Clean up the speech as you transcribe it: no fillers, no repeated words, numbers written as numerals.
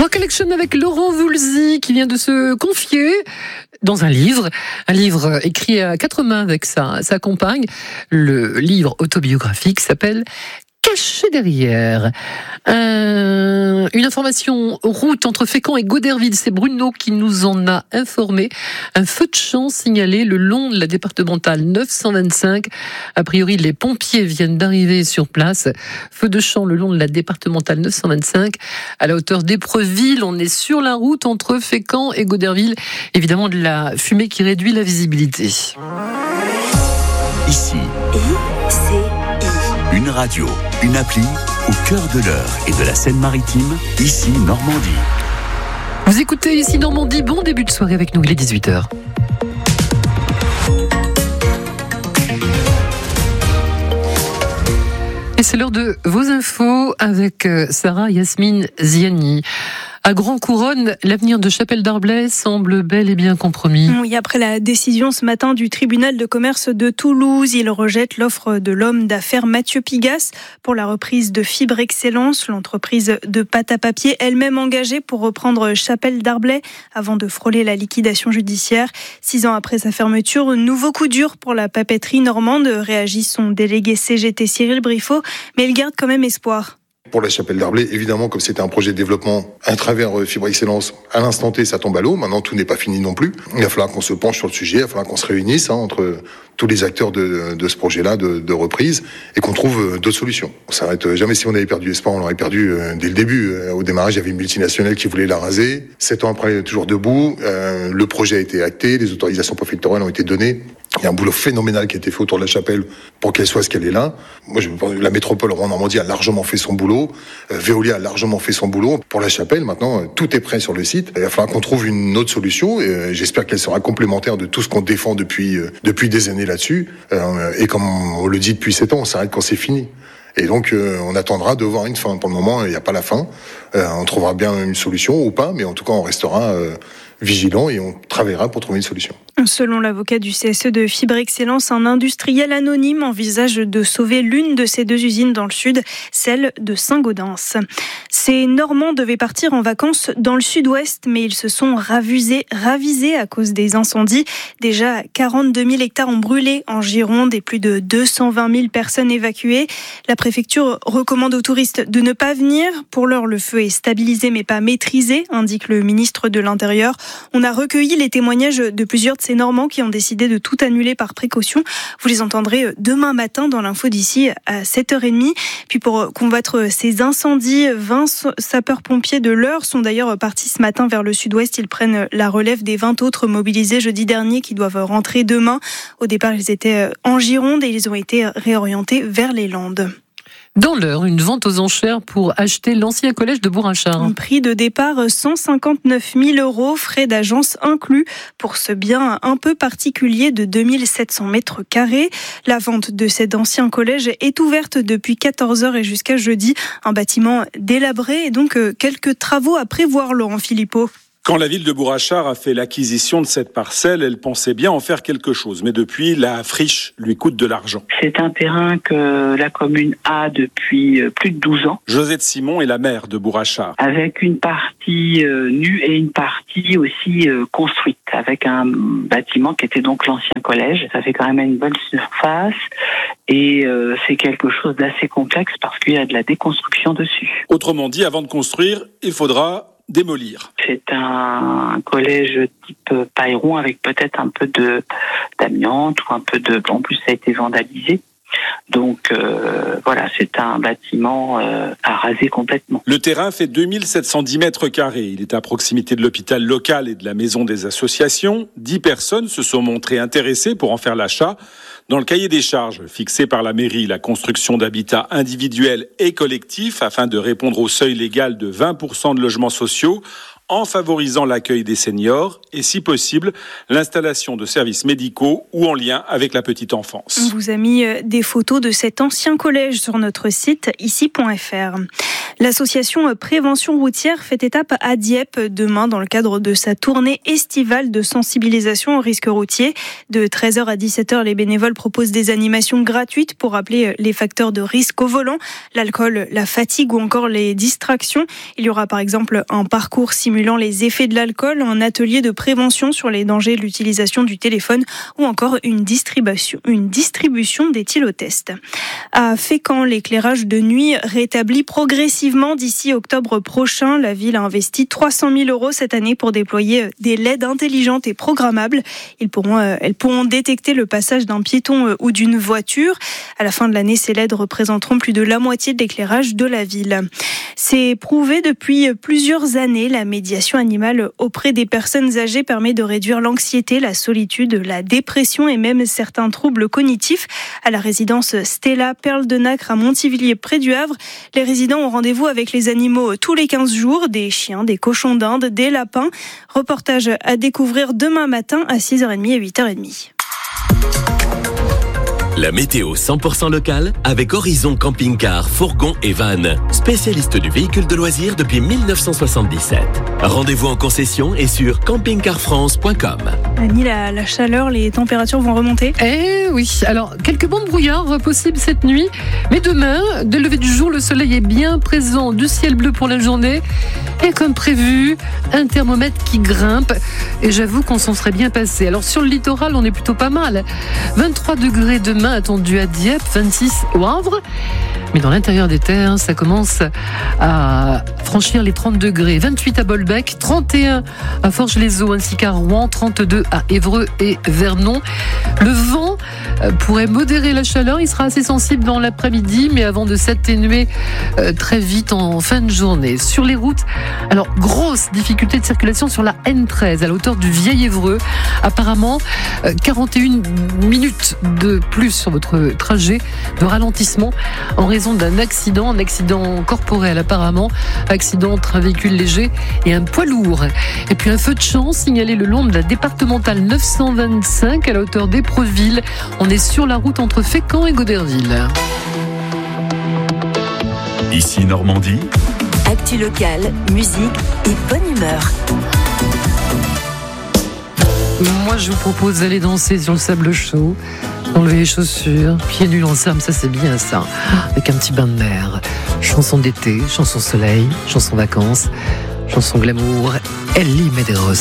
Rock Collection avec Laurent Voulzy qui vient de se confier dans un livre écrit à quatre mains avec sa compagne. Le livre autobiographique s'appelle Caché derrière. Une information route entre Fécamp et Goderville, c'est Bruno qui nous en a informé. Un feu de champ signalé le long de la départementale 925. A priori, les pompiers viennent d'arriver sur place. Feu de champ le long de la départementale 925 à la hauteur d'Épreuxville. On est sur la route entre Fécamp et Goderville. Évidemment, de la fumée qui réduit la visibilité. Ici, une radio, une appli au cœur de l'Eure et de la Seine-Maritime, ici Normandie. Vous écoutez ici Normandie, bon début de soirée avec nous, il est 18h. Et c'est l'heure de vos infos avec Sarah Yasmine Ziani. À Grand Couronne, l'avenir de Chapelle Darblay semble bel et bien compromis. Oui, après la décision ce matin du tribunal de commerce de Toulouse, il rejette l'offre de l'homme d'affaires Mathieu Pigasse pour la reprise de Fibre Excellence, l'entreprise de pâte à papier elle-même engagée pour reprendre Chapelle Darblay avant de frôler la liquidation judiciaire. 6 ans après sa fermeture, nouveau coup dur pour la papeterie normande, réagit son délégué CGT Cyril Briffaut, mais il garde quand même espoir. Pour la Chapelle Darblay, évidemment, comme c'était un projet de développement à travers Fibre Excellence, à l'instant T, ça tombe à l'eau. Maintenant, tout n'est pas fini non plus. Il va falloir qu'on se penche sur le sujet, il va falloir qu'on se réunisse entre tous les acteurs de ce projet-là de reprise et qu'on trouve d'autres solutions. On s'arrête jamais. Si on avait perdu espoir, on l'aurait perdu dès le début. Au démarrage, il y avait une multinationale qui voulait la raser. 7 ans après, toujours debout. Le projet a été acté, les autorisations préfectorales ont été données. Il y a un boulot phénoménal qui a été fait autour de la chapelle pour qu'elle soit ce qu'elle est là. Moi, la métropole Normandie a largement fait son boulot. Veolia a largement fait son boulot. Pour la chapelle, maintenant, tout est prêt sur le site. Il va falloir qu'on trouve une autre solution. J'espère qu'elle sera complémentaire de tout ce qu'on défend depuis des années là-dessus. Et comme on le dit depuis 7 ans, on s'arrête quand c'est fini. Et donc, on attendra de voir une fin. Pour le moment, il n'y a pas la fin. On trouvera bien une solution ou pas, mais en tout cas, on restera vigilant et on travaillera pour trouver une solution. Selon l'avocat du CSE de Fibre Excellence, un industriel anonyme envisage de sauver l'une de ces 2 usines dans le sud, celle de Saint-Gaudens. Ces Normands devaient partir en vacances dans le sud-ouest, mais ils se sont ravisés à cause des incendies. Déjà, 42 000 hectares ont brûlé en Gironde et plus de 220 000 personnes évacuées. La préfecture recommande aux touristes de ne pas venir. Pour l'heure, le feu est stabilisé mais pas maîtrisé, indique le ministre de l'Intérieur. On a recueilli les témoignages de plusieurs de ces Normands qui ont décidé de tout annuler par précaution. Vous les entendrez demain matin dans l'info d'ici à 7h30. Puis pour combattre ces incendies, 20 sapeurs-pompiers de l'Eure sont d'ailleurs partis ce matin vers le sud-ouest. Ils prennent la relève des 20 autres mobilisés jeudi dernier qui doivent rentrer demain. Au départ, ils étaient en Gironde et ils ont été réorientés vers les Landes. Dans l'Eure, une vente aux enchères pour acheter l'ancien collège de Bourrachard. Un prix de départ 159 000 €, frais d'agence inclus pour ce bien un peu particulier de 2700 mètres carrés. La vente de cet ancien collège est ouverte depuis 14h et jusqu'à jeudi. Un bâtiment délabré et donc quelques travaux à prévoir, Laurent Philippot. Quand la ville de Bourrachard a fait l'acquisition de cette parcelle, elle pensait bien en faire quelque chose. Mais depuis, la friche lui coûte de l'argent. C'est un terrain que la commune a depuis plus de 12 ans. Josette Simon est la maire de Bourrachard. Avec une partie nue et une partie aussi construite, avec un bâtiment qui était donc l'ancien collège. Ça fait quand même une bonne surface et c'est quelque chose d'assez complexe parce qu'il y a de la déconstruction dessus. Autrement dit, avant de construire, il faudra démolir. C'est un collège type pailleron avec peut-être un peu d'amiante ou un peu de... En plus, ça a été vandalisé. Donc voilà, c'est un bâtiment à raser complètement. Le terrain fait 2710 mètres carrés. Il est à proximité de l'hôpital local et de la maison des associations. 10 personnes se sont montrées intéressées pour en faire l'achat. Dans le cahier des charges fixé par la mairie, la construction d'habitats individuels et collectifs afin de répondre au seuil légal de 20% de logements sociaux. en favorisant l'accueil des seniors et, si possible, l'installation de services médicaux ou en lien avec la petite enfance. On vous a mis des photos de cet ancien collège sur notre site ici.fr. L'association Prévention routière fait étape à Dieppe demain dans le cadre de sa tournée estivale de sensibilisation aux risques routiers. De 13h à 17h, les bénévoles proposent des animations gratuites pour rappeler les facteurs de risque au volant, l'alcool, la fatigue ou encore les distractions. Il y aura par exemple un parcours simulant les effets de l'alcool, un atelier de prévention sur les dangers de l'utilisation du téléphone ou encore une distribution d'éthylotest. À Fécamp, l'éclairage de nuit rétabli progressivement d'ici octobre prochain. La ville a investi 300 000 € cette année pour déployer des LED intelligentes et programmables. Elles pourront détecter le passage d'un piéton ou d'une voiture. À la fin de l'année, ces LED représenteront plus de la moitié de l'éclairage de la ville. C'est prouvé depuis plusieurs années. La médiation animale auprès des personnes âgées permet de réduire l'anxiété, la solitude, la dépression et même certains troubles cognitifs. À la résidence Stella Perle de Nacre à Montivilliers près du Havre, les résidents ont rendez-vous avec les animaux tous les 15 jours, des chiens, des cochons d'Inde, des lapins. Reportage à découvrir demain matin à 6h30 et 8h30. La météo 100% locale avec Horizon Camping-Car, Fourgon et Van, spécialiste du véhicule de loisirs depuis 1977. Rendez-vous en concession et sur campingcarfrance.com. Annie, la chaleur, les températures vont remonter. Eh oui, alors quelques bancs de brouillard possibles cette nuit, mais demain, dès le lever du jour, le soleil est bien présent, du ciel bleu pour la journée, et comme prévu, un thermomètre qui grimpe, et j'avoue qu'on s'en serait bien passé. Alors sur le littoral, on est plutôt pas mal, 23 degrés demain attendu à Dieppe, 26 au Havre, mais dans l'intérieur des terres, ça commence à franchir les 30 degrés, 28 à Bolbec, 31 à Forges-les-Eaux ainsi qu'à Rouen, 32 à Évreux et Vernon. Le vent pourrait modérer la chaleur, il sera assez sensible dans l'après-midi, mais avant de s'atténuer très vite en fin de journée. Sur les routes, alors grosse difficulté de circulation sur la N13 à la hauteur du Vieil-Évreux. Apparemment, 41 minutes de plus sur votre trajet de ralentissement en raison d'un accident corporel apparemment, accident entre un véhicule léger et un poids lourd. Et puis un feu de champ signalé le long de la départementale 925 à la hauteur d'Épreuxville. On est sur la route entre Fécamp et Goderville. Ici Normandie. Actu locale, musique et bonne humeur. Moi, je vous propose d'aller danser sur le sable chaud, enlever les chaussures, pieds nus dans le sable, ça c'est bien ça, avec un petit bain de mer. Chanson d'été, chanson soleil, chanson vacances, chanson glamour, Ellie Medeiros.